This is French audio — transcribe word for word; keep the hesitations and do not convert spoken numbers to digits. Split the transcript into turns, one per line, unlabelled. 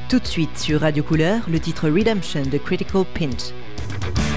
Tout de suite sur Radio Couleur, le titre Redemption de Critical Pinch.